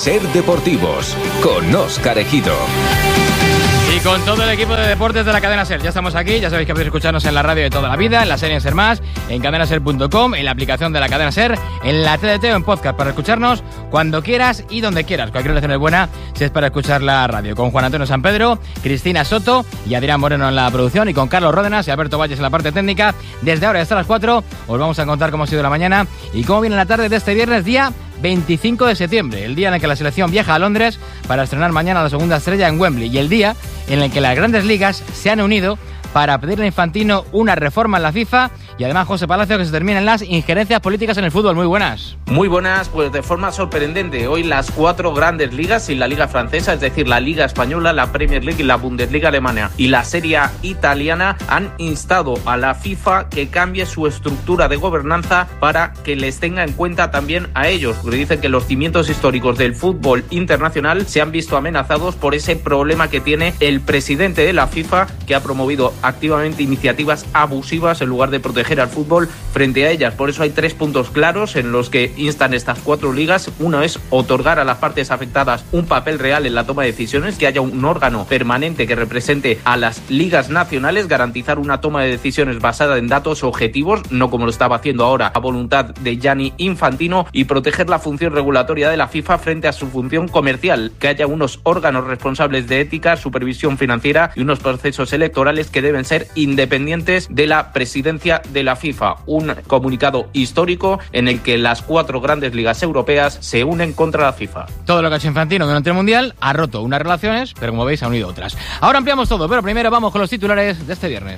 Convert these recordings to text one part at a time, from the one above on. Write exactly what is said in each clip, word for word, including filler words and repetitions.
Ser Deportivos, con Óscar Ejido. Y con todo el equipo de deportes de la cadena SER. Ya estamos aquí, ya sabéis que podéis escucharnos en la radio de toda la vida, en la serie en SER Más, en cadena ser punto com, en la aplicación de la cadena SER, en la T D T o en podcast para escucharnos cuando quieras y donde quieras. Cualquier relación es buena si es para escuchar la radio. Con Juan Antonio San Pedro, Cristina Soto y Adrián Moreno en la producción, y con Carlos Ródenas y Alberto Valles en la parte técnica. Desde ahora hasta las cuatro os vamos a contar cómo ha sido la mañana y cómo viene la tarde de este viernes, día veinticinco de septiembre, el día en el que la selección viaja a Londres para estrenar mañana la segunda estrella en Wembley, y el día en el que las grandes ligas se han unido para pedirle a Infantino una reforma en la FIFA, y además José Palacio, que se terminen las injerencias políticas en el fútbol. Muy buenas. Muy buenas, pues de forma sorprendente, hoy las cuatro grandes ligas y la Liga Francesa, es decir, la Liga Española, la Premier League y la Bundesliga Alemana y la Serie A Italiana, han instado a la FIFA que cambie su estructura de gobernanza para que les tenga en cuenta también a ellos, porque dicen que los cimientos históricos del fútbol internacional se han visto amenazados por ese problema que tiene el presidente de la FIFA, que ha promovido activamente iniciativas abusivas en lugar de proteger al fútbol frente a ellas. Por eso hay tres puntos claros en los que instan estas cuatro ligas. Uno es otorgar a las partes afectadas un papel real en la toma de decisiones, que haya un órgano permanente que represente a las ligas nacionales, garantizar una toma de decisiones basada en datos objetivos, no como lo estaba haciendo ahora a voluntad de Gianni Infantino, y proteger la función regulatoria de la FIFA frente a su función comercial, que haya unos órganos responsables de ética, supervisión financiera y unos procesos electorales que deben ser independientes de la presidencia de la FIFA. Un comunicado histórico en el que las cuatro grandes ligas europeas se unen contra la FIFA. Todo lo que ha hecho Infantino durante el Mundial ha roto unas relaciones, pero como veis ha unido otras. Ahora ampliamos todo, pero primero vamos con los titulares de este viernes.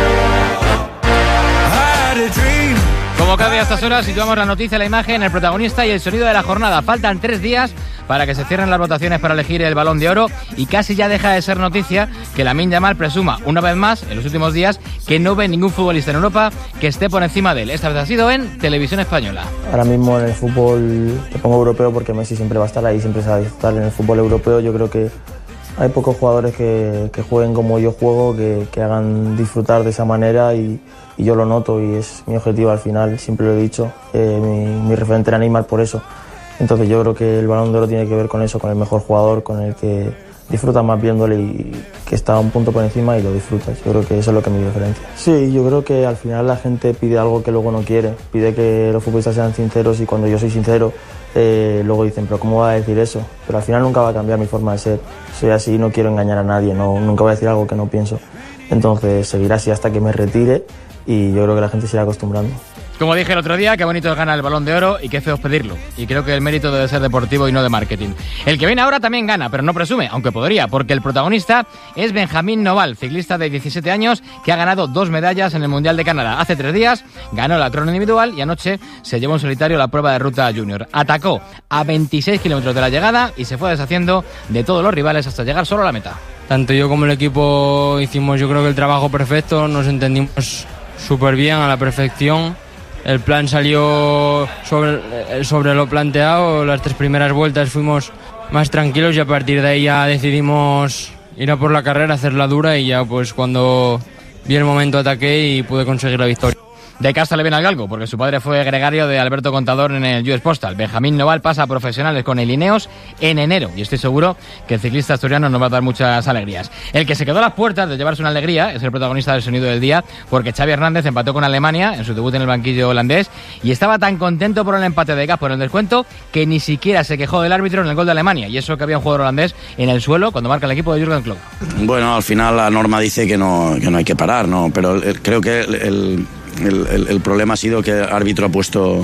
Como cada día a estas horas situamos la noticia, la imagen, el protagonista y el sonido de la jornada. Faltan tres días para que se cierren las votaciones para elegir el Balón de Oro, y casi ya deja de ser noticia que Lamine Yamal presuma una vez más en los últimos días que no ve ningún futbolista en Europa que esté por encima de él. Esta vez ha sido en Televisión Española. Ahora mismo en el fútbol te pongo europeo porque Messi siempre va a estar ahí, siempre se va a disfrutar en el fútbol europeo. Yo creo que hay pocos jugadores que, que jueguen como yo juego, que, que hagan disfrutar de esa manera, y, y yo lo noto y es mi objetivo al final, siempre lo he dicho. Eh, mi, mi referente era Neymar por eso. Entonces yo creo que el Balón de Oro tiene que ver con eso, con el mejor jugador, con el que disfrutas más viéndole y que está un punto por encima y lo disfrutas. Yo creo que eso es lo que me diferencia. Sí, yo creo que al final la gente pide algo que luego no quiere, pide que los futbolistas sean sinceros, y cuando yo soy sincero, eh, luego dicen, pero ¿cómo va a decir eso? Pero al final nunca va a cambiar mi forma de ser. Soy así, no quiero engañar a nadie, no, nunca voy a decir algo que no pienso. Entonces seguiré así hasta que me retire, y yo creo que la gente se irá acostumbrando. Como dije el otro día, qué bonito es ganar el Balón de Oro y qué feo es pedirlo. Y creo que el mérito debe ser deportivo y no de marketing. El que viene ahora también gana, pero no presume, aunque podría, porque el protagonista es Benjamín Noval, ciclista de diecisiete años que ha ganado dos medallas en el Mundial de Canadá. Hace tres días ganó la crono individual y anoche se llevó en solitario la prueba de ruta junior. Atacó a veintiséis kilómetros de la llegada y se fue deshaciendo de todos los rivales hasta llegar solo a la meta. Tanto yo como el equipo hicimos, yo creo que el trabajo perfecto, nos entendimos súper bien, a la perfección. El plan salió sobre, sobre lo planteado. Las tres primeras vueltas fuimos más tranquilos y a partir de ahí ya decidimos ir a por la carrera, hacerla dura, y ya pues cuando vi el momento ataqué y pude conseguir la victoria. De casa le viene al galgo, porque su padre fue gregario de Alberto Contador en el U S Postal. Benjamín Noval pasa a profesionales con el Ineos en enero, y estoy seguro que el ciclista asturiano nos va a dar muchas alegrías. El que se quedó a las puertas de llevarse una alegría es el protagonista del sonido del día, porque Xavi Hernández empató con Alemania en su debut en el banquillo holandés, y estaba tan contento por el empate de Gakpo en el descuento que ni siquiera se quejó del árbitro en el gol de Alemania, y eso que había un jugador holandés en el suelo cuando marca el equipo de Jürgen Klopp. Bueno, al final la norma dice que no, que no hay que parar, ¿no? Pero el, creo que el, el El, el, el problema ha sido que el árbitro ha puesto,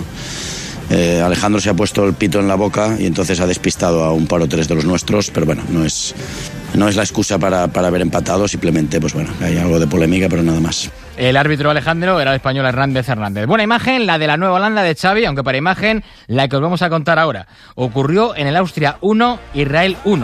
eh, Alejandro se ha puesto el pito en la boca y entonces ha despistado a un par o tres de los nuestros, pero bueno, no es, no es la excusa para, para haber empatado, simplemente pues bueno, hay algo de polémica, pero nada más. El árbitro Alejandro era el español Hernández Hernández. Buena imagen la de la Nueva Holanda de Xavi, aunque para imagen la que os vamos a contar ahora. Ocurrió en el Austria uno, Israel uno.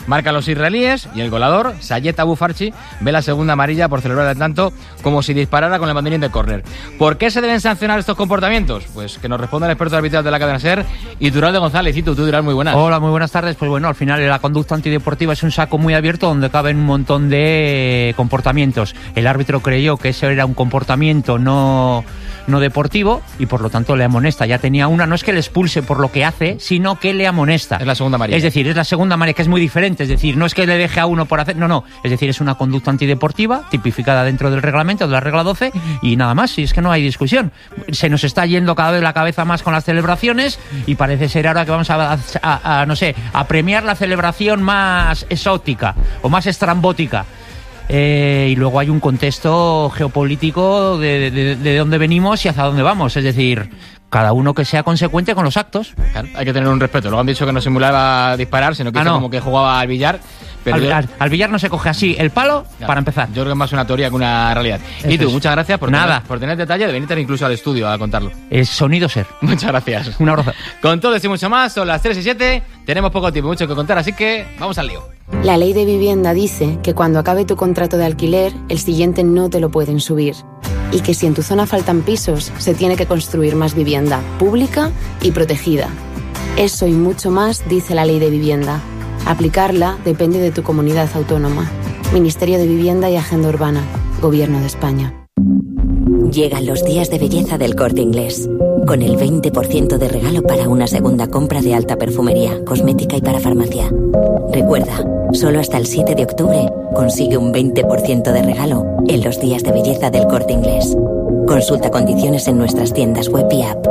Marcan los israelíes y el goleador, Sayed Abu Farchi, ve la segunda amarilla por celebrar el tanto como si disparara con el banderín de córner. ¿Por qué se deben sancionar estos comportamientos? Pues que nos responda el experto arbitral de la cadena SER, Iturralde González. Y tú, tú dirás muy buenas. Hola, muy buenas tardes. Pues bueno, al final la conducta antideportiva es un saco muy abierto donde caben un montón de comportamientos. El árbitro creyó que ese era un comportamiento no, no deportivo y por lo tanto le amonesta. Ya tenía una, no es que le expulse por lo que hace, sino que le amonesta. Es la segunda amarilla. Es decir, es la segunda amarilla, que es muy diferente. Es decir, no es que le deje a uno por hacer, no, no. Es decir, es una conducta antideportiva tipificada dentro del reglamento, de la regla doce, y nada más. Y es que no hay discusión. Se nos está yendo cada vez la cabeza más con las celebraciones y parece ser ahora que vamos a, a, a no sé, a premiar la celebración más exótica o más estrambótica. Eh, y luego hay un contexto geopolítico de, de, de dónde venimos y hacia dónde vamos. Es decir, cada uno que sea consecuente con los actos. Claro, hay que tener un respeto. Luego han dicho que no simulaba disparar, sino que ah, hizo no. como que jugaba al billar. Pero al, yo... al, al billar no se coge así el palo, claro, para empezar. Yo creo que es más una teoría que una realidad. Eso y tú, es. muchas gracias por Nada. tener, por tener detalle de venirte incluso al estudio a contarlo. Es sonido ser. Muchas gracias. Un abrazo. Con todo esto y mucho más, son las tres y siete. Tenemos poco tiempo, mucho que contar, así que vamos al lío. La ley de vivienda dice que cuando acabe tu contrato de alquiler, el siguiente no te lo pueden subir. Y que si en tu zona faltan pisos, se tiene que construir más vivienda, pública y protegida. Eso y mucho más dice la ley de vivienda. Aplicarla depende de tu comunidad autónoma. Ministerio de Vivienda y Agenda Urbana. Gobierno de España. Llegan los días de belleza del Corte Inglés. Con el veinte por ciento de regalo para una segunda compra de alta perfumería, cosmética y para farmacia. Recuerda, solo hasta el siete de octubre consigue un veinte por ciento de regalo en los días de belleza del Corte Inglés. Consulta condiciones en nuestras tiendas web y app.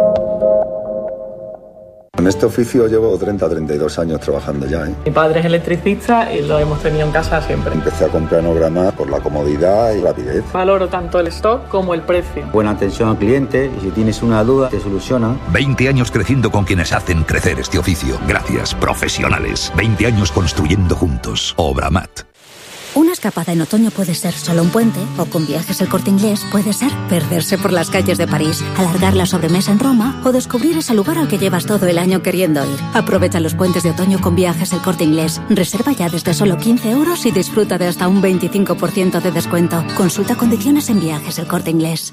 En este oficio llevo treinta a treinta y dos años trabajando ya, ¿eh? Mi padre es electricista y lo hemos tenido en casa siempre. Empecé a comprar Nograma por la comodidad y rapidez. Valoro tanto el stock como el precio. Buena atención al cliente y si tienes una duda te solucionan. veinte años creciendo con quienes hacen crecer este oficio. Gracias, profesionales. veinte años construyendo juntos. Obramat. Una escapada en otoño puede ser solo un puente, o con Viajes El Corte Inglés puede ser perderse por las calles de París, alargar la sobremesa en Roma o descubrir ese lugar al que llevas todo el año queriendo ir. Aprovecha los puentes de otoño con Viajes El Corte Inglés. Reserva ya desde solo quince euros y disfruta de hasta un veinticinco por ciento de descuento. Consulta condiciones en Viajes El Corte Inglés.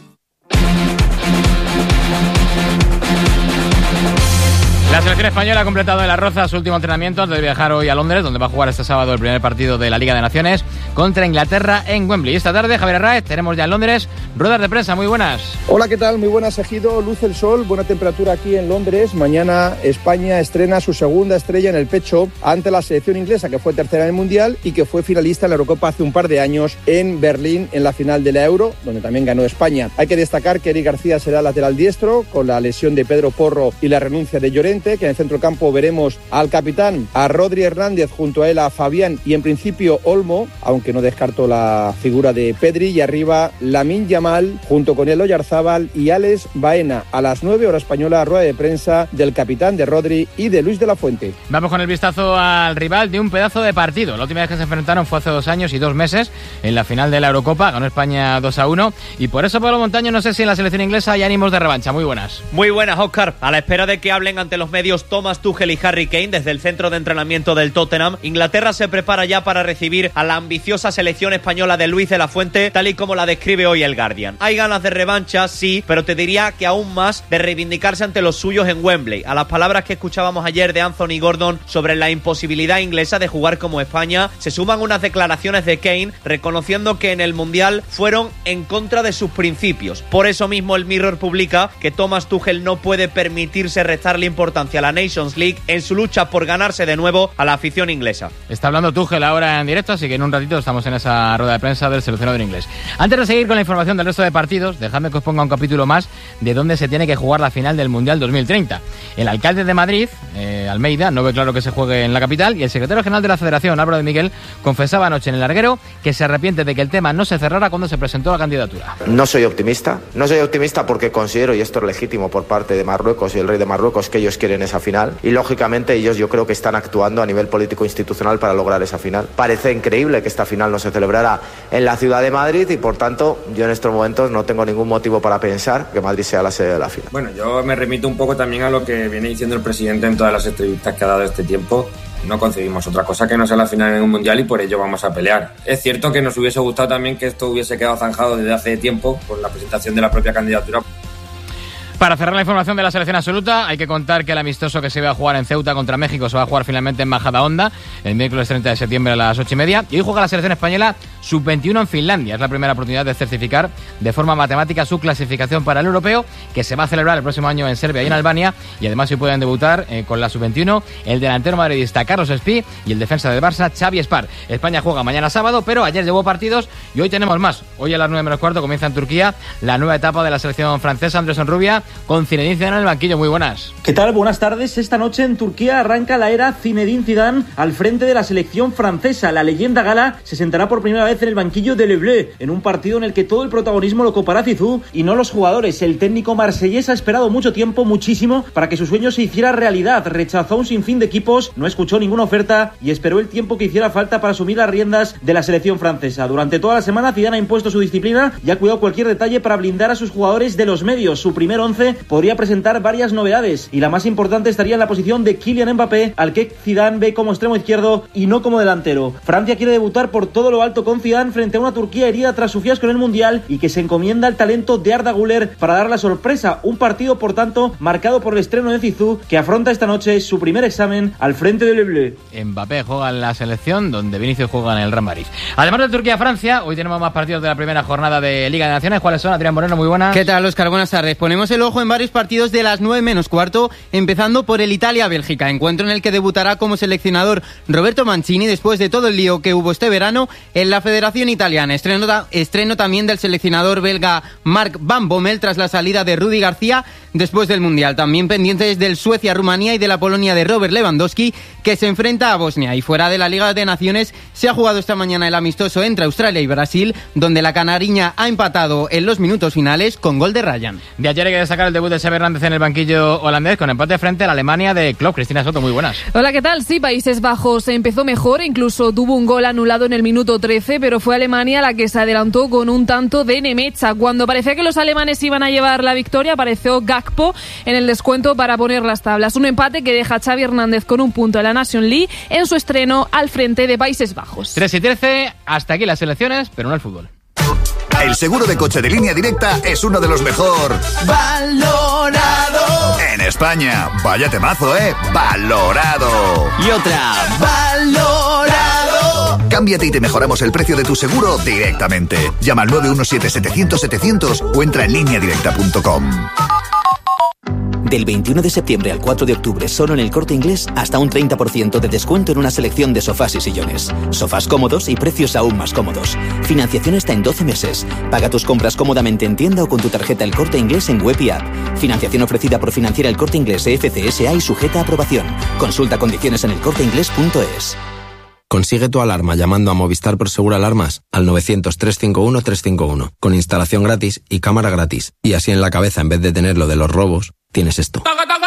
La selección española ha completado en La Roza su último entrenamiento antes de viajar hoy a Londres, donde va a jugar este sábado el primer partido de la Liga de Naciones contra Inglaterra en Wembley. Esta tarde, Javier Arraez, tenemos ya en Londres ruedas de prensa. Muy buenas. Hola, ¿qué tal? Muy buenas, Ejido. Luce el sol, buena temperatura aquí en Londres. Mañana España estrena su segunda estrella en el pecho ante la selección inglesa, que fue tercera en el Mundial y que fue finalista en la Eurocopa hace un par de años en Berlín, en la final de la Euro, donde también ganó España. Hay que destacar que Eric García será lateral diestro, con la lesión de Pedro Porro y la renuncia de Llorente, que en el centro campo veremos al capitán, a Rodri Hernández, junto a él a Fabián y en principio Olmo, aunque no descarto la figura de Pedri, y arriba Lamine Yamal, junto con el Oyarzábal y Alex Baena. A las nueve hora española, rueda de prensa del capitán, de Rodri y de Luis de la Fuente. Vamos con el vistazo al rival de un pedazo de partido. La última vez que se enfrentaron fue hace dos años y dos meses, en la final de la Eurocopa, ganó España dos a uno, y por eso, Pablo Montaño, no sé si en la selección inglesa hay ánimos de revancha. Muy buenas. Muy buenas, Óscar. A la espera de que hablen ante los medios Thomas Tuchel y Harry Kane desde el centro de entrenamiento del Tottenham, Inglaterra se prepara ya para recibir a la ambiciosa selección española de Luis de la Fuente, tal y como la describe hoy el Guardian. Hay ganas de revancha, sí, pero te diría que aún más de reivindicarse ante los suyos en Wembley. A las palabras que escuchábamos ayer de Anthony Gordon sobre la imposibilidad inglesa de jugar como España, se suman unas declaraciones de Kane reconociendo que en el Mundial fueron en contra de sus principios. Por eso mismo el Mirror publica que Thomas Tuchel no puede permitirse restarle importancia a la Nations League en su lucha por ganarse de nuevo a la afición inglesa. Está hablando Tuchel ahora en directo, así que en un ratito estamos en esa rueda de prensa del seleccionador inglés. Antes de seguir con la información del resto de partidos, dejadme que os ponga un capítulo más de dónde se tiene que jugar la final del Mundial dos mil treinta. El alcalde de Madrid, eh, Almeida, no ve claro que se juegue en la capital, y el secretario general de la Federación, Álvaro de Miguel, confesaba anoche en el larguero que se arrepiente de que el tema no se cerrara cuando se presentó la candidatura. No soy optimista, no soy optimista porque considero, y esto es legítimo por parte de Marruecos y el rey de Marruecos, que ellos quieren esa final, y lógicamente ellos yo creo que están actuando a nivel político institucional para lograr esa final. Parece increíble que esta final no se celebrara en la ciudad de Madrid y por tanto yo en estos momentos no tengo ningún motivo para pensar que Madrid sea la sede de la final. Bueno, yo me remito un poco también a lo que viene diciendo el presidente en todas las entrevistas que ha dado este tiempo, no concebimos otra cosa que no sea la final en un mundial y por ello vamos a pelear. Es cierto que nos hubiese gustado también que esto hubiese quedado zanjado desde hace tiempo con la presentación de la propia candidatura. Para cerrar la información de la selección absoluta, hay que contar que el amistoso que se iba a jugar en Ceuta contra México se va a jugar finalmente en Majadahonda el miércoles treinta de septiembre a las ocho y media. Y hoy juega la selección española sub veintiuno en Finlandia. Es la primera oportunidad de certificar de forma matemática su clasificación para el europeo, que se va a celebrar el próximo año en Serbia y en Albania. Y además hoy pueden debutar eh, con la sub veintiuno el delantero madridista Carlos Espí y el defensa del Barça Xavi Espar. España juega mañana sábado, pero ayer llevó partidos y hoy tenemos más. Hoy a las nueve menos cuarto comienza en Turquía la nueva etapa de la selección francesa. Andrés Onrubia con Zinedine Zidane en el banquillo. Muy buenas. ¿Qué tal? Buenas tardes. Esta noche en Turquía arranca la era Zinedine Zidane al frente de la selección francesa. La leyenda gala se sentará por primera vez en el banquillo de Le Bleu, en un partido en el que todo el protagonismo lo copará Zizou y no los jugadores. El técnico marsellés ha esperado mucho tiempo, muchísimo, para que su sueño se hiciera realidad. Rechazó un sinfín de equipos, no escuchó ninguna oferta y esperó el tiempo que hiciera falta para asumir las riendas de la selección francesa. Durante toda la semana Zidane ha impuesto su disciplina y ha cuidado cualquier detalle para blindar a sus jugadores de los medios. Su primer once podría presentar varias novedades y la más importante estaría en la posición de Kylian Mbappé, al que Zidane ve como extremo izquierdo y no como delantero. Francia quiere debutar por todo lo alto con Zidane frente a una Turquía herida tras su fiasco en el Mundial y que se encomienda al talento de Arda Güler para dar la sorpresa. Un partido, por tanto, marcado por el estreno de Zizou, que afronta esta noche su primer examen al frente de Le Bleu. Mbappé juega en la selección, donde Vinicius juega en el Real Madrid. Además de Turquía-Francia, hoy tenemos más partidos de la primera jornada de Liga de Naciones. ¿Cuáles son? Adrián Moreno, muy buenas. ¿Qué tal, Óscar? Buenas tardes. Ponemos el ojo en varios partidos de las nueve menos cuarto, empezando por el Italia-Bélgica, encuentro en el que debutará como seleccionador Roberto Mancini después de todo el lío que hubo este verano en la Federación Italiana. Estreno, estreno también del seleccionador belga Mark Van Bommel tras la salida de Rudy García después del Mundial. También pendientes del Suecia-Rumanía y de la Polonia de Robert Lewandowski, que se enfrenta a Bosnia. Y fuera de la Liga de Naciones se ha jugado esta mañana el amistoso entre Australia y Brasil, donde la canariña ha empatado en los minutos finales con gol de Ryan. De ayer hay que destacar el debut de Xavi Hernández en el banquillo holandés con empate frente a la Alemania de Klopp. Cristina Soto, muy buenas. Hola, ¿qué tal? Sí, Países Bajos empezó mejor, incluso tuvo un gol anulado en el minuto trece, pero fue Alemania la que se adelantó con un tanto de Nemecha. Cuando parecía que los alemanes iban a llevar la victoria, apareció Gakpo en el descuento para poner las tablas. Un empate que deja a Xavi Hernández con un punto en la Nation League en su estreno al frente de Países Bajos. tres y trece, hasta aquí las selecciones, pero no el fútbol. El seguro de coche de Línea Directa es uno de los mejor valorado en España. Vaya temazo, ¿eh? Valorado. Y otra, valorado. Cámbiate y te mejoramos el precio de tu seguro directamente. Llama al nueve uno siete, setecientos, setecientos o entra en línea directa punto com. Del veintiuno de septiembre al cuatro de octubre, solo en El Corte Inglés, hasta un treinta por ciento de descuento en una selección de sofás y sillones. Sofás cómodos y precios aún más cómodos. Financiación hasta en doce meses. Paga tus compras cómodamente en tienda o con tu tarjeta El Corte Inglés en web y app. Financiación ofrecida por Financiera El Corte Inglés F C S A y sujeta a aprobación. Consulta condiciones en el corte inglés punto es. Consigue tu alarma llamando a Movistar Prosegur Alarmas al novecientos, trescientos cincuenta y uno, trescientos cincuenta y uno, con instalación gratis y cámara gratis. Y así en la cabeza, en vez de tener lo de los robos, tienes esto.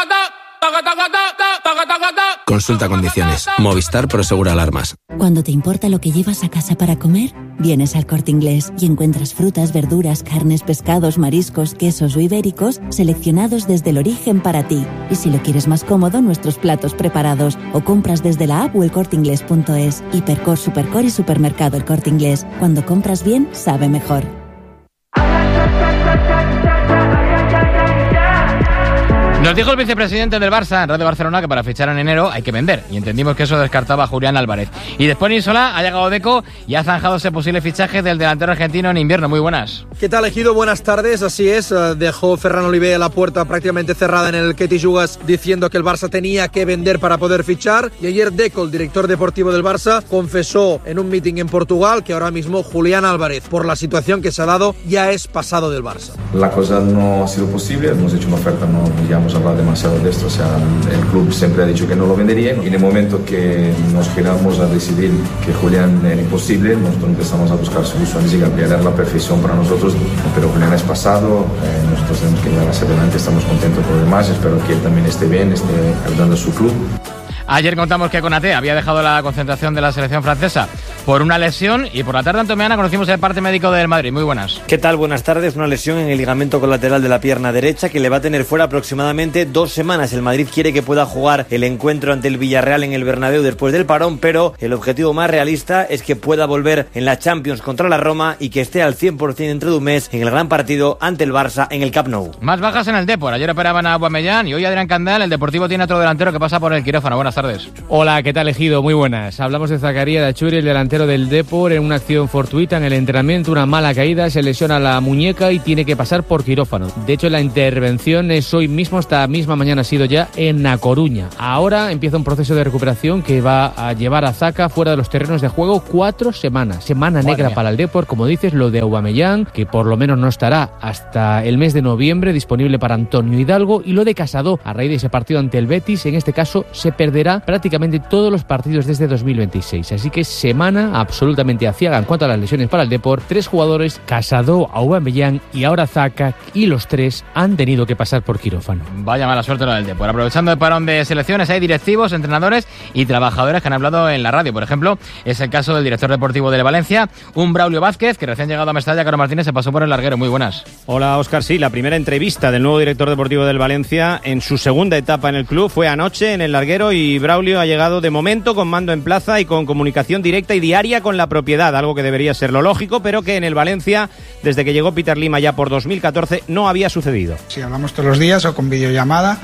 Consulta condiciones. Movistar Prosegur Alarmas. Cuando te importa lo que llevas a casa para comer, vienes al Corte Inglés y encuentras frutas, verduras, carnes, pescados, mariscos, quesos o ibéricos seleccionados desde el origen para ti. Y si lo quieres más cómodo, nuestros platos preparados o compras desde la app o el corte inglés punto es. Hipercor, Supercor y Supermercado El Corte Inglés. Cuando compras bien, sabe mejor. Nos dijo el vicepresidente del Barça en Radio Barcelona que para fichar en enero hay que vender, y entendimos que eso descartaba a Julián Álvarez. Y después Nisola ha llegado Deco y ha zanjado ese posible fichaje del delantero argentino en invierno. Muy buenas. ¿Qué tal, Ejido? Buenas tardes. Así es, dejó Ferran Oliver la puerta prácticamente cerrada en el Ketty Jugas diciendo que el Barça tenía que vender para poder fichar, y ayer Deco, el director deportivo del Barça, confesó en un meeting en Portugal que ahora mismo Julián Álvarez, por la situación que se ha dado, ya es pasado del Barça. La cosa no ha sido posible, hemos hecho una oferta, no digamos hablar demasiado de esto, o sea, el club siempre ha dicho que no lo vendería, y en el momento que nos giramos a decidir que Julián era imposible, nosotros empezamos a buscar soluciones y cambiar a la perfección para nosotros, pero Julián es pasado, eh, nosotros tenemos que llevar hacia adelante, estamos contentos por lo demás, espero que él también esté bien, esté ayudando a su club. Ayer contamos que Konaté había dejado la concentración de la selección francesa por una lesión. Y por la tarde, Antomeana, conocimos el parte médico del Madrid. Muy buenas. ¿Qué tal? Buenas tardes. Una lesión en el ligamento colateral de la pierna derecha que le va a tener fuera aproximadamente dos semanas. El Madrid quiere que pueda jugar el encuentro ante el Villarreal en el Bernabéu después del parón, pero el objetivo más realista es que pueda volver en la Champions contra la Roma y que esté al cien por ciento dentro de un mes en el gran partido ante el Barça en el Camp Nou. Más bajas en el Depor. Ayer operaban a Aubameyang y hoy Adrián Candal. El Deportivo tiene otro delantero que pasa por el quirófano. Buenas tardes. Hola, ¿qué tal, Ejido? Muy buenas. Hablamos de Zakaria Dachuri, el delantero del Depor, en una acción fortuita en el entrenamiento, una mala caída, se lesiona la muñeca y tiene que pasar por quirófano. De hecho, la intervención es hoy mismo, esta misma mañana ha sido ya en A Coruña. Ahora empieza un proceso de recuperación que va a llevar a Zaka fuera de los terrenos de juego cuatro semanas. Semana negra Madre para el Depor, como dices, lo de Aubameyang, que por lo menos no estará hasta el mes de noviembre, disponible para Antonio Hidalgo, y lo de Casado, a raíz de ese partido ante el Betis, en este caso se perderá prácticamente todos los partidos desde dos mil veintiséis. Así que semana absolutamente aciaga en cuanto a las lesiones para el Depor. Tres jugadores, Casado, Aubameyang y ahora Zaka, y los tres han tenido que pasar por quirófano. Vaya mala suerte la del Depor. Aprovechando el parón de selecciones, hay directivos, entrenadores y trabajadores que han hablado en la radio. Por ejemplo, es el caso del director deportivo del Valencia, un Braulio Vázquez, que recién llegado a Mestalla, Caro Martínez, se pasó por el larguero. Muy buenas. Hola, Óscar. Sí, la primera entrevista del nuevo director deportivo del Valencia en su segunda etapa en el club fue anoche en el larguero, y Braulio ha llegado de momento con mando en plaza y con comunicación directa y diaria con la propiedad, algo que debería ser lo lógico, pero que en el Valencia, desde que llegó Peter Lima ya por dos mil catorce, no había sucedido. Sí, hablamos todos los días o con videollamada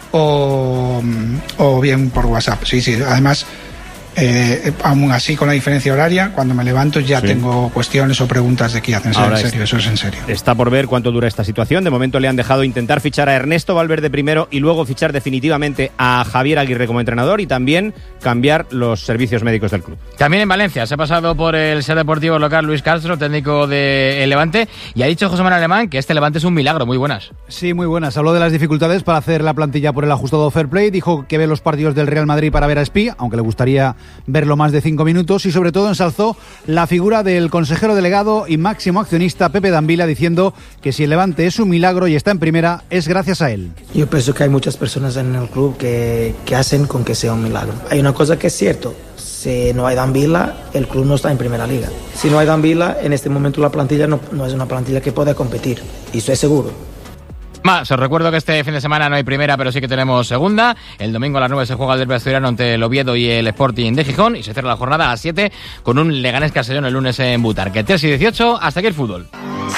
o, o bien por WhatsApp. Sí, sí, además, eh, aún así con la diferencia horaria, cuando me levanto ya sí. tengo cuestiones o preguntas de qué hacen. En serio, es, eso es en serio. Está por ver cuánto dura esta situación. De momento le han dejado intentar fichar a Ernesto Valverde primero y luego fichar definitivamente a Javier Aguirre como entrenador, y también cambiar los servicios médicos del club. También en Valencia se ha pasado por el ser deportivo local Luis Castro, técnico de Levante, y ha dicho José Manuel Alemán que este Levante es un milagro. Muy buenas. Sí, muy buenas. Habló de las dificultades para hacer la plantilla por el ajustado fair play. Dijo que ve los partidos del Real Madrid para ver a Espí, aunque le gustaría verlo más de cinco minutos, y sobre todo ensalzó la figura del consejero delegado y máximo accionista Pepe Dambila, diciendo que si el Levante es un milagro y está en primera es gracias a él. Yo pienso que hay muchas personas en el club que, que hacen con que sea un milagro. Hay una cosa que es cierto: si no hay Dambila, el club no está en primera liga. Si no hay Dambila, en este momento la plantilla no, no es una plantilla que pueda competir, y eso es seguro. Más, os recuerdo que este fin de semana no hay primera, pero sí que tenemos segunda. El domingo a las nueve se juega el derbi asturiano ante el Oviedo y el Sporting de Gijón, y se cierra la jornada a las siete con un Leganés Castellón el lunes en Butarque. tres y dieciocho, hasta aquí el fútbol.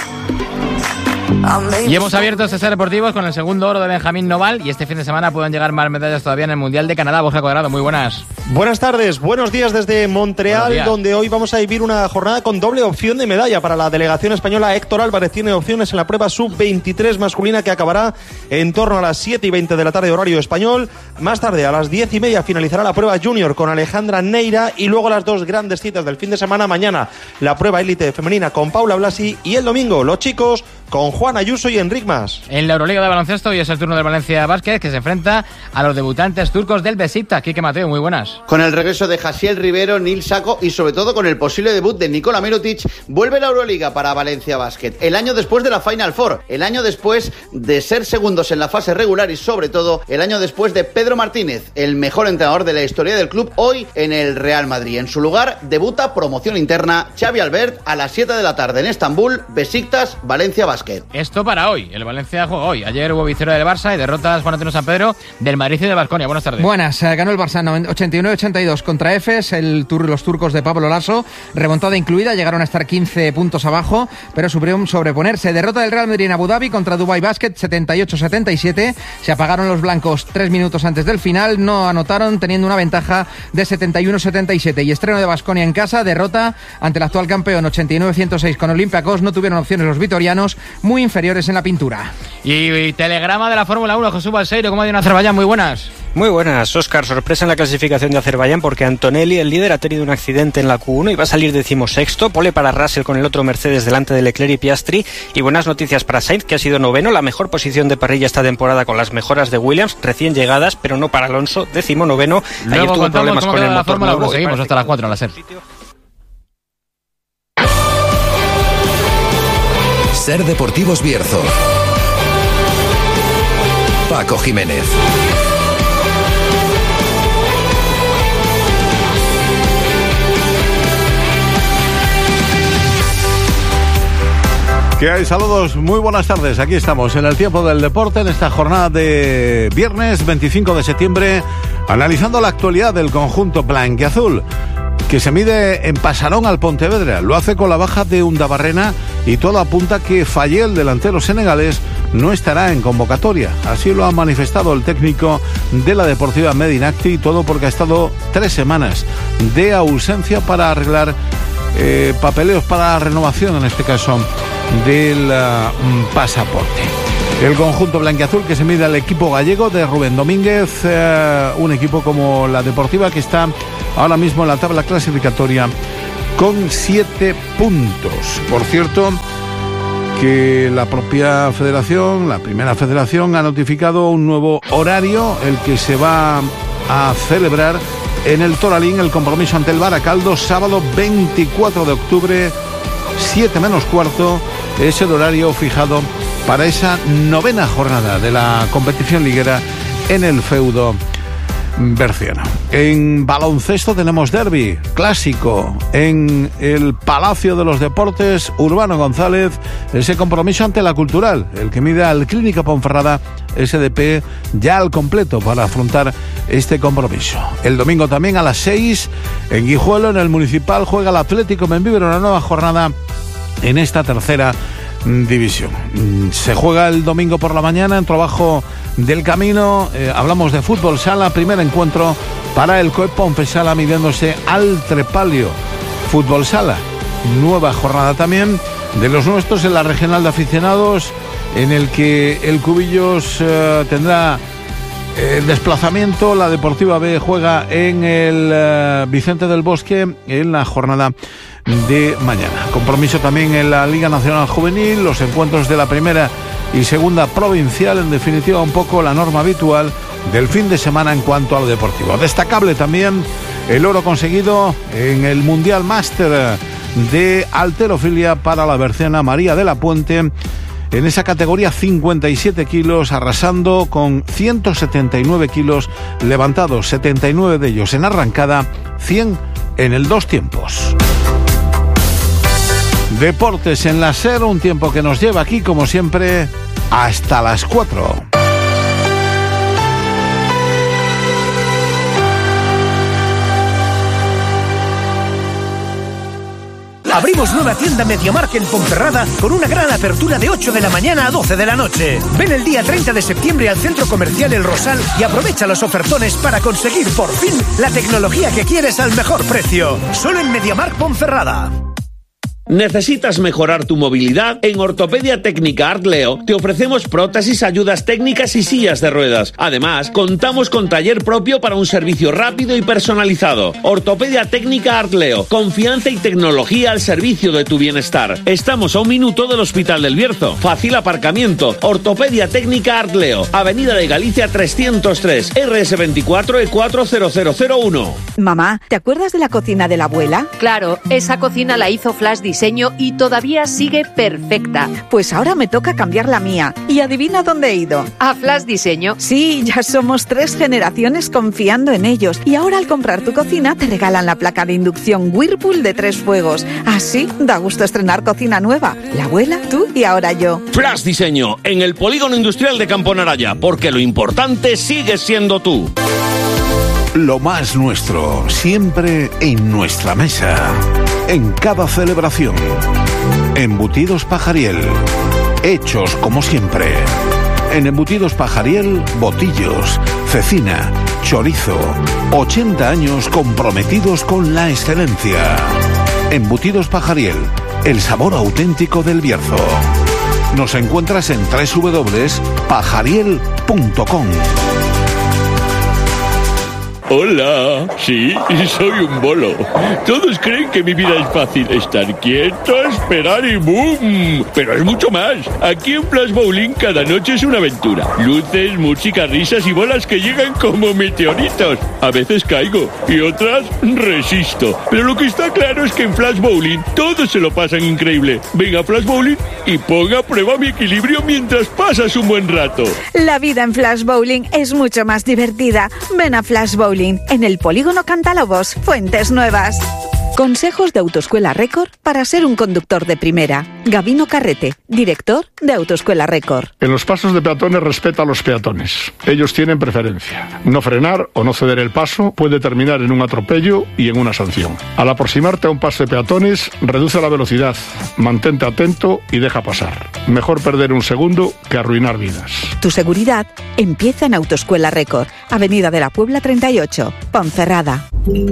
Y hemos abierto este Ser Deportivos con el segundo oro de Benjamín Noval, y este fin de semana pueden llegar más medallas todavía en el Mundial de Canadá. Borja Cuadrado, muy buenas. Buenas tardes, buenos días desde Montreal, donde hoy vamos a vivir una jornada con doble opción de medalla para la delegación española. Héctor Álvarez tiene opciones en la prueba sub veintitrés masculina, que acabará en torno a las siete y veinte de la tarde horario español. Más tarde, a las diez y media, finalizará la prueba junior con Alejandra Neira, y luego las dos grandes citas del fin de semana. Mañana la prueba élite femenina con Paula Blasi, y el domingo los chicos con Juan Ayuso y Enric Mas. En la Euroliga de baloncesto hoy es el turno del Valencia Basket, que se enfrenta a los debutantes turcos del Besiktas. Quique Mateo, muy buenas. Con el regreso de Jasiel Rivero, Nil Sako y sobre todo con el posible debut de Nikola Mirotic, vuelve la Euroliga para Valencia Basket. El año después de la Final Four, el año después de ser segundos en la fase regular, y sobre todo el año después de Pedro Martínez, el mejor entrenador de la historia del club, hoy en el Real Madrid. En su lugar debuta promoción interna Xavi Albert a las siete de la tarde en Estambul. Besiktas Valencia Basket. Esto para hoy. El Valencia juega hoy. Ayer hubo victoria del Barça y derrotas Juan Antonio San Pedro del Madrid y del Baskonia. Buenas tardes. Buenas. Eh, ganó el Barça ochenta y nueve ochenta y dos contra Efes. El tur, los turcos de Pablo Lasso, remontada incluida, llegaron a estar quince puntos abajo, pero supieron sobreponerse. Derrota del Real Madrid en Abu Dhabi contra Dubai Basket setenta y ocho setenta y siete. Se apagaron los blancos tres minutos antes del final. No anotaron, teniendo una ventaja de setenta y uno setenta y siete. Y estreno de Baskonia en casa. Derrota ante el actual campeón ochenta y nueve ciento seis con Olympiacos. No tuvieron opciones los vitorianos, muy inferiores en la pintura. Y, y telegrama de la Fórmula uno, Jesús Balseiro, ¿cómo ha ido en Azerbaiyán? Muy buenas. Muy buenas, Óscar. Sorpresa en la clasificación de Azerbaiyán, porque Antonelli, el líder, ha tenido un accidente en la Q uno y va a salir decimosexto. Pole para Russell con el otro Mercedes delante de Leclerc y Piastri. Y buenas noticias para Sainz, que ha sido noveno, la mejor posición de parrilla esta temporada con las mejoras de Williams, recién llegadas, pero no para Alonso, décimo noveno. Luego ayer tuvo problemas con el motor nuevo. Seguimos hasta las cuatro a la SER. Ser Deportivos Bierzo. Paco Jiménez. ¿Qué hay? Saludos, muy buenas tardes. Aquí estamos en el tiempo del deporte, en esta jornada de viernes veinticinco de septiembre, analizando la actualidad del conjunto blanquiazul, que se mide en Pasarón al Pontevedra. Lo hace con la baja de Undabarrena y todo apunta que Fallé, el delantero senegalés, no estará en convocatoria. Así lo ha manifestado el técnico de la Deportiva Medinacti, todo porque ha estado tres semanas de ausencia para arreglar eh, papeleos para la renovación, en este caso, del uh, pasaporte. El conjunto blanquiazul que se mide al equipo gallego de Rubén Domínguez, eh, un equipo como la Deportiva que está ahora mismo en la tabla clasificatoria con siete puntos. Por cierto, que la propia federación, la primera federación, ha notificado un nuevo horario, el que se va a celebrar en el Toralín, el compromiso ante el Baracaldo, sábado veinticuatro de octubre, siete menos cuarto, es el horario fijado para esa novena jornada de la competición liguera en el feudo berciano. En baloncesto tenemos derbi clásico en el Palacio de los Deportes. Urbano González, ese compromiso ante la Cultural, el que mide al Clínica Ponferrada S D P ya al completo para afrontar este compromiso. El domingo también a las seis en Guijuelo, en el Municipal, juega el Atlético Membíver, una nueva jornada en esta tercera división. Se juega el domingo por la mañana en Trabajo del Camino. Eh, hablamos de fútbol sala, primer encuentro para el Coep Pompesala midiéndose al Trepalio. Fútbol sala, nueva jornada también de los nuestros en la regional de aficionados, en el que el Cubillos eh, tendrá eh, desplazamiento. La Deportiva B juega en el eh, Vicente del Bosque en la jornada de mañana. Compromiso también en la Liga Nacional Juvenil, los encuentros de la primera y segunda provincial, en definitiva un poco la norma habitual del fin de semana en cuanto a lo deportivo. Destacable también el oro conseguido en el Mundial Máster de Halterofilia para la berciana María de la Puente, en esa categoría cincuenta y siete kilos, arrasando con ciento setenta y nueve kilos levantados, setenta y nueve de ellos en arrancada, cien en el dos tiempos. Deportes en la SER, un tiempo que nos lleva aquí, como siempre, hasta las cuatro. Abrimos nueva tienda MediaMarkt en Ponferrada con una gran apertura de ocho de la mañana a doce de la noche. Ven el día treinta de septiembre al Centro Comercial El Rosal y aprovecha los ofertones para conseguir por fin la tecnología que quieres al mejor precio. Solo en MediaMarkt Ponferrada. ¿Necesitas mejorar tu movilidad? En Ortopedia Técnica Artleo te ofrecemos prótesis, ayudas técnicas y sillas de ruedas. Además, contamos con taller propio para un servicio rápido y personalizado. Ortopedia Técnica Artleo, confianza y tecnología al servicio de tu bienestar. Estamos a un minuto del Hospital del Bierzo. Fácil aparcamiento. Ortopedia Técnica Artleo, Avenida de Galicia trescientos tres, R S veinticuatro E cuatro cero cero cero uno. Mamá, ¿te acuerdas de la cocina de la abuela? Claro, esa cocina la hizo Flash Diseño y todavía sigue perfecta. Pues ahora me toca cambiar la mía. ¿Y adivina dónde he ido? ¿A Flash Diseño? Sí, ya somos tres generaciones confiando en ellos. Y ahora al comprar tu cocina te regalan la placa de inducción Whirlpool de tres fuegos. Así da gusto estrenar cocina nueva. La abuela, tú y ahora yo. Flash Diseño, en el Polígono Industrial de Campo Naraya, porque lo importante sigue siendo tú. Lo más nuestro, siempre en nuestra mesa, en cada celebración. Embutidos Pajariel, hechos como siempre. En Embutidos Pajariel, botillos, cecina, chorizo, ochenta años comprometidos con la excelencia. Embutidos Pajariel, el sabor auténtico del Bierzo. Nos encuentras en doble u doble u doble u punto pajariel punto com. Hola, sí, soy un bolo. Todos creen que mi vida es fácil. Estar quieto, esperar y ¡boom! Pero es mucho más. Aquí en Flash Bowling cada noche es una aventura. Luces, música, risas y bolas que llegan como meteoritos. A veces caigo y otras resisto. Pero lo que está claro es que en Flash Bowling todos se lo pasan increíble. Venga a Flash Bowling y ponga a prueba mi equilibrio mientras pasas un buen rato. La vida en Flash Bowling es mucho más divertida. Ven a Flash Bowling en el Polígono Cantalobos, Fuentes Nuevas. Consejos de Autoescuela Record para ser un conductor de primera. Gabino Carrete, director de Autoescuela Record. En los pasos de peatones respeta a los peatones. Ellos tienen preferencia. No frenar o no ceder el paso puede terminar en un atropello y en una sanción. Al aproximarte a un paso de peatones, reduce la velocidad, mantente atento y deja pasar. Mejor perder un segundo que arruinar vidas. Tu seguridad empieza en Autoescuela Record, Avenida de la Puebla treinta y ocho, Ponferrada.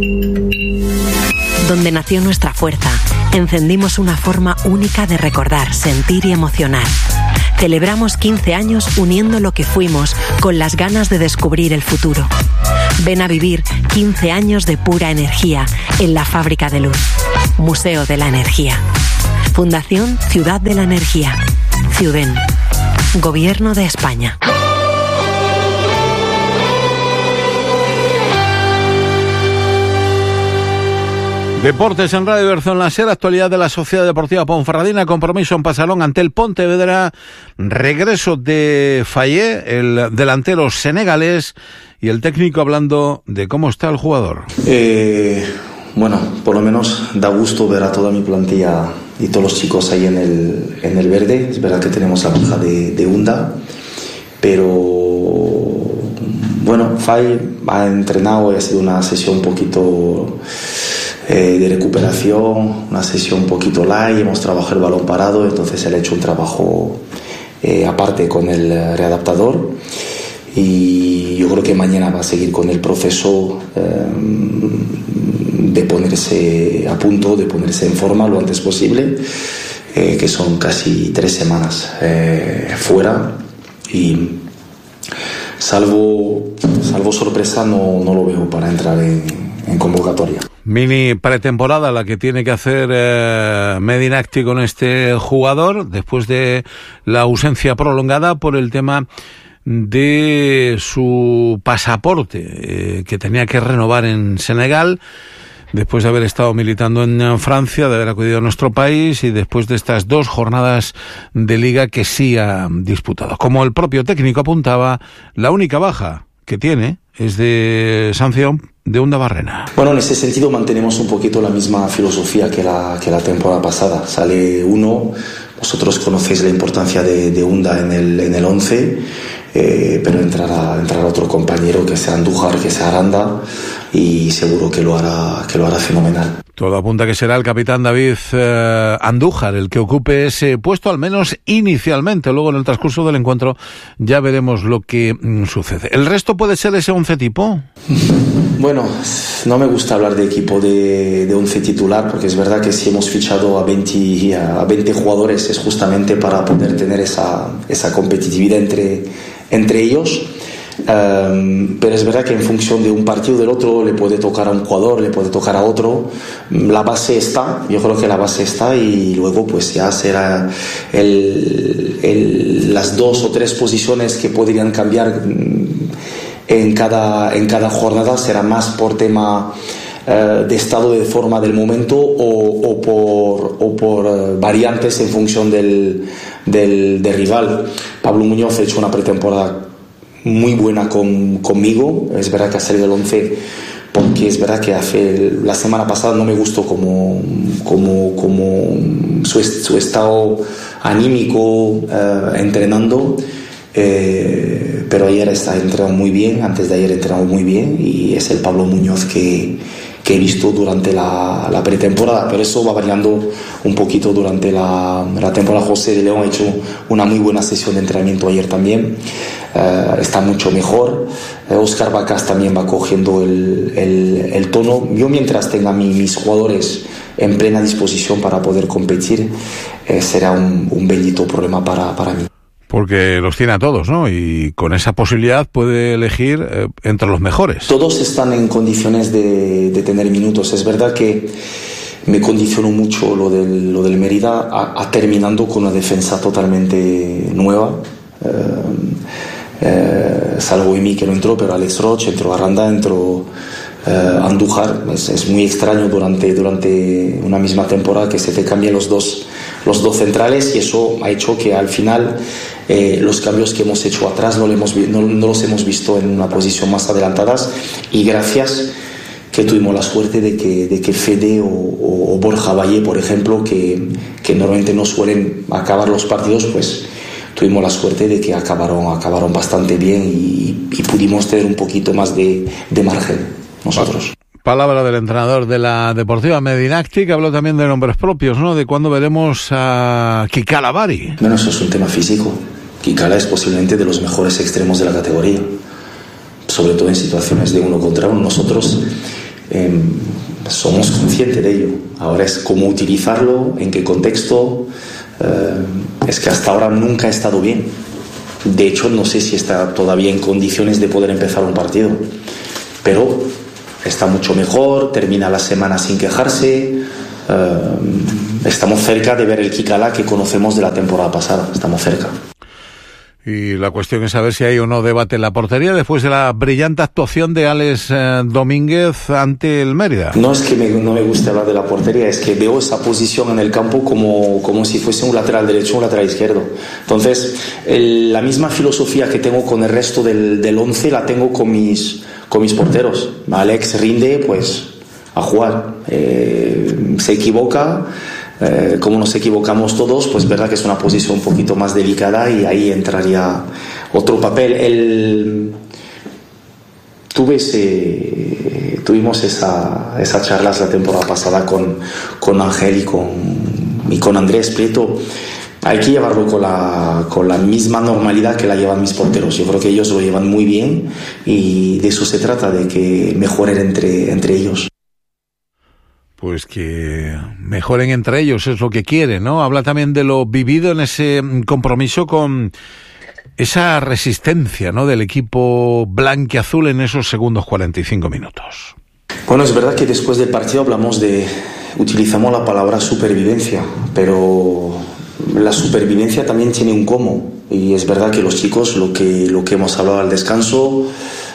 Donde nació nuestra fuerza, encendimos una forma única de recordar, sentir y emocionar. Celebramos quince años uniendo lo que fuimos con las ganas de descubrir el futuro. Ven a vivir quince años de pura energía en la Fábrica de Luz. Museo de la Energía. Fundación Ciudad de la Energía. Ciuden. Gobierno de España. Deportes en Radio Berzón Láser, actualidad de la Sociedad Deportiva Ponferradina, compromiso en Pasalón ante el Pontevedra, regreso de Fayé, el delantero senegalés, y el técnico hablando de cómo está el jugador. Eh, bueno, por lo menos da gusto ver a toda mi plantilla y todos los chicos ahí en el, en el verde. Es verdad que tenemos la baja de, de Unda, pero bueno, Fay ha entrenado y ha sido una sesión un poquito Eh, de recuperación, una sesión un poquito light, hemos trabajado el balón parado, entonces él ha hecho un trabajo eh, aparte con el readaptador y yo creo que mañana va a seguir con el proceso eh, de ponerse a punto, de ponerse en forma lo antes posible, eh, que son casi tres semanas eh, fuera y salvo, salvo sorpresa no, no lo veo para entrar en, en convocatoria. Mini pretemporada la que tiene que hacer eh, Medinacti con este jugador después de la ausencia prolongada por el tema de su pasaporte eh, que tenía que renovar en Senegal después de haber estado militando en Francia, de haber acudido a nuestro país y después de estas dos jornadas de liga que sí ha disputado. Como el propio técnico apuntaba, la única baja que tiene es de sanción de Unda Barrena. Bueno, en ese sentido mantenemos un poquito la misma filosofía que la, que la temporada pasada. Sale uno, vosotros conocéis la importancia de, de Unda en el, en el once, eh, pero entrará, entrará otro compañero que sea Andújar, que sea Aranda, y seguro que lo hará, que lo hará fenomenal. Todo apunta que será el capitán David eh, Andújar el que ocupe ese puesto, al menos inicialmente. Luego en el transcurso del encuentro ya veremos lo que mm, sucede. ¿El resto puede ser ese once tipo? Bueno, no me gusta hablar de equipo de, de once titular, porque es verdad que si hemos fichado a veinte, a veinte jugadores es justamente para poder tener esa, esa competitividad entre, entre ellos. Um, pero es verdad que en función de un partido del otro le puede tocar a un jugador, le puede tocar a otro. La base está, yo creo que la base está y luego pues ya será el, el, las dos o tres posiciones que podrían cambiar en cada, en cada jornada será más por tema uh, de estado de forma del momento o, o por, o por uh, variantes en función del, del, del rival. Pablo Muñoz ha hecho una pretemporada muy buena con, conmigo, es verdad que ha salido el once porque es verdad que hace, la semana pasada no me gustó como, como, como su, su estado anímico eh, entrenando, eh, pero ayer está entrenando muy bien, antes de ayer entrenado muy bien y es el Pablo Muñoz que, que he visto durante la, la pretemporada, pero eso va variando un poquito durante la, la temporada. José de León ha hecho una muy buena sesión de entrenamiento ayer también, uh, está mucho mejor. uh, Óscar Bacas también va cogiendo el, el, el tono. Yo mientras tenga mi, mis jugadores en plena disposición para poder competir, eh, será un, un bendito problema para, para mí. Porque los tiene a todos, ¿no? Y con esa posibilidad puede elegir eh, entre los mejores. Todos están en condiciones de, de tener minutos. Es verdad que me condicionó mucho lo del, lo del Mérida, a, a terminando con una defensa totalmente nueva. Eh, eh, salvo Emi que no entró, pero Alex Roch, entró Aranda, entró eh, Andújar. Es, es muy extraño durante, durante una misma temporada que se te cambien los dos, los dos centrales y eso ha hecho que al final eh, los cambios que hemos hecho atrás no, le hemos, no, no los hemos visto en una posición más adelantadas y gracias que tuvimos la suerte de que, de que Fede o, o, o Borja Valle, por ejemplo, que, que normalmente no suelen acabar los partidos, pues tuvimos la suerte de que acabaron, acabaron bastante bien y, y pudimos tener un poquito más de, de margen nosotros. Palabra del entrenador de la Deportiva Medinacti, que habló también de nombres propios, ¿no? De cuándo veremos a Kikala Bari. Bueno, eso es un tema físico. Kikala es posiblemente de los mejores extremos de la categoría, sobre todo en situaciones de uno contra uno. Nosotros eh, somos conscientes de ello. Ahora es cómo utilizarlo, en qué contexto. Eh, es que hasta ahora nunca ha estado bien. De hecho, no sé si está todavía en condiciones de poder empezar un partido, pero está mucho mejor, termina la semana sin quejarse. Eh, estamos cerca de ver el Kikala que conocemos de la temporada pasada. Estamos cerca. Y la cuestión es saber si hay o no debate en la portería después de la brillante actuación de Alex eh, Domínguez ante el Mérida. No es que me, no me guste hablar de la portería, es que veo esa posición en el campo como, como si fuese un lateral derecho o un lateral izquierdo. Entonces, el, la misma filosofía que tengo con el resto del, del once la tengo con mis, con mis porteros. Alex rinde, pues, a jugar. Eh, se equivoca. Eh, como nos equivocamos todos, pues verdad que es una posición un poquito más delicada y ahí entraría otro papel. El, tuve ese, tuvimos esa, esa charlas la temporada pasada con, con Ángel y con, y con Andrés Prieto. Hay que llevarlo con la, con la misma normalidad que la llevan mis porteros. Yo creo que ellos lo llevan muy bien y de eso se trata, de que mejoren entre, entre ellos. Pues que mejoren entre ellos, es lo que quieren, ¿no? Habla también de lo vivido en ese compromiso con esa resistencia, ¿no?, del equipo blanquiazul en esos segundos cuarenta y cinco minutos. Bueno, es verdad que después del partido hablamos de, utilizamos la palabra supervivencia, pero la supervivencia también tiene un cómo, y es verdad que los chicos, lo que, lo que hemos hablado al descanso,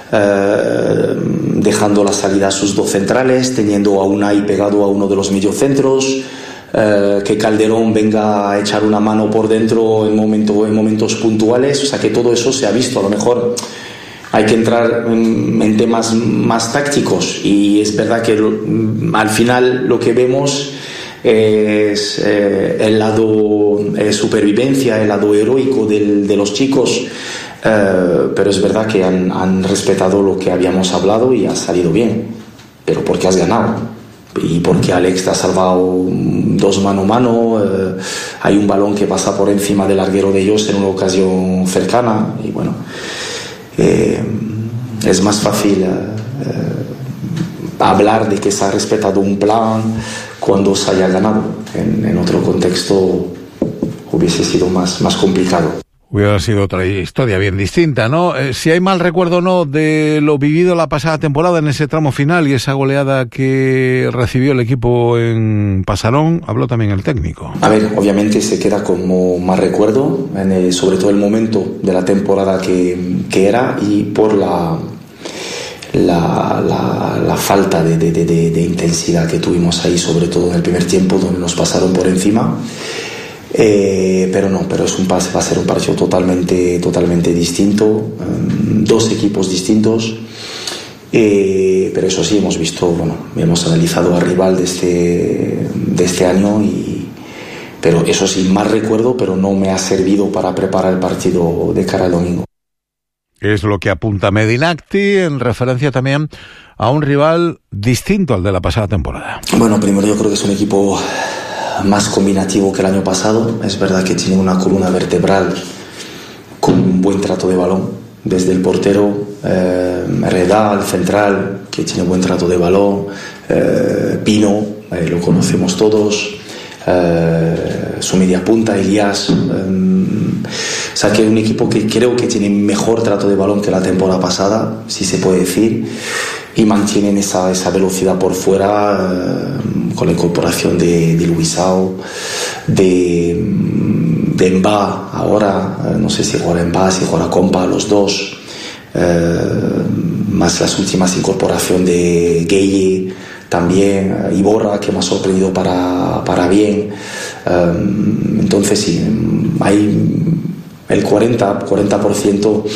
Eh, dejando la salida a sus dos centrales, teniendo a Unai pegado a uno de los mediocentros, eh, que Calderón venga a echar una mano por dentro en, momento, en momentos puntuales, o sea que todo eso se ha visto. A lo mejor hay que entrar en, en temas más tácticos y es verdad que lo, al final lo que vemos es eh, el lado eh, supervivencia, el lado heroico del, de los chicos. Uh, pero es verdad que han, han respetado lo que habíamos hablado y ha salido bien, pero porque has ganado y porque Alex te ha salvado dos mano a mano. Uh, hay un balón que pasa por encima del larguero de ellos en una ocasión cercana y bueno, eh, es más fácil uh, uh, hablar de que se ha respetado un plan cuando se haya ganado. En, en otro contexto hubiese sido más, más complicado. Hubiera sido otra historia bien distinta, ¿no? Eh, si hay mal recuerdo o no de lo vivido la pasada temporada en ese tramo final y esa goleada que recibió el equipo en Pasarón, habló también el técnico. A ver, obviamente se queda como más recuerdo, en el, sobre todo el momento de la temporada que, que era y por la, la, la, la falta de, de, de, de intensidad que tuvimos ahí, sobre todo en el primer tiempo, donde nos pasaron por encima. Eh, pero no, pero es un pase, va a ser un partido totalmente, totalmente distinto, um, dos equipos distintos, eh, pero eso sí, hemos visto, bueno, hemos analizado al rival de este, de este año, y, pero eso sí, más recuerdo, pero no me ha servido para preparar el partido de cara al domingo. Es lo que apunta Medinacti en referencia también a un rival distinto al de la pasada temporada. Bueno, primero yo creo que es un equipo más combinativo que el año pasado. Es verdad que tiene una columna vertebral con un buen trato de balón, desde el portero, eh, Redal, central, que tiene buen trato de balón, eh, Pino, eh, lo conocemos todos, eh, su media punta, Elías, eh, o sea que es un equipo que creo que tiene mejor trato de balón que la temporada pasada, si se puede decir, y mantienen esa, esa velocidad por fuera, eh, con la incorporación de, de Luisao, de, de Mba ahora, eh, no sé si jugará Mba, si jugará Compa, los dos, eh, más las últimas incorporaciones de Gueye también, eh, Iborra, que me ha sorprendido para, para bien. Eh, entonces sí, hay el cuarenta por ciento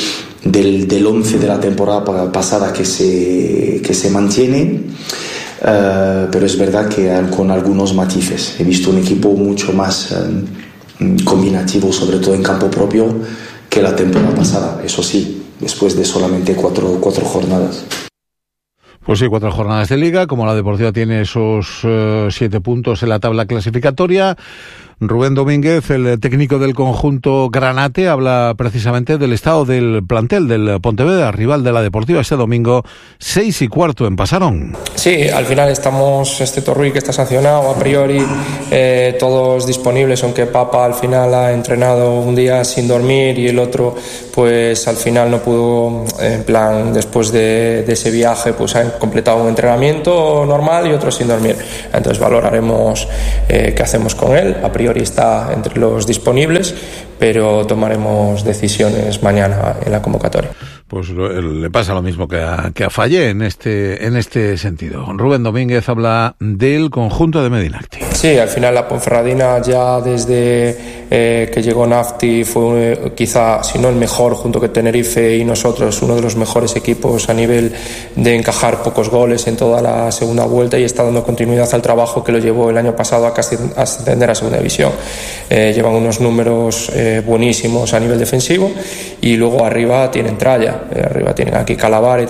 del, del once de la temporada pasada que se, que se mantiene. Uh, pero es verdad que con algunos matices. He visto un equipo mucho más um, combinativo, sobre todo en campo propio, que la temporada pasada. Eso sí, después de solamente cuatro, cuatro jornadas. Pues sí, cuatro jornadas de liga. Como la Deportiva tiene esos uh, siete puntos en la tabla clasificatoria, Rubén Domínguez, el técnico del conjunto granate, habla precisamente del estado del plantel del Pontevedra, rival de la Deportiva este domingo, seis y cuarto en Pasarón. Sí, al final estamos, este Torruí que está sancionado, a priori eh, todos disponibles, aunque Papa al final ha entrenado un día sin dormir y el otro pues al final no pudo, en plan después de, de ese viaje pues ha completado un entrenamiento normal y otro sin dormir. Entonces valoraremos eh, qué hacemos con él. A priori está entre los disponibles, pero tomaremos decisiones mañana en la convocatoria. Pues le pasa lo mismo que a, que a Fallé en este, en este sentido. Rubén Domínguez habla del conjunto de Medinacti. Sí, al final la Ponferradina ya desde eh, que llegó Nafti fue eh, quizá, si no el mejor, junto con Tenerife y nosotros, uno de los mejores equipos a nivel de encajar pocos goles en toda la segunda vuelta, y está dando continuidad al trabajo que lo llevó el año pasado a ascender a segunda división. Eh, llevan unos números eh, buenísimos a nivel defensivo y luego arriba tienen tralla. Eh, arriba tienen aquí Calavare,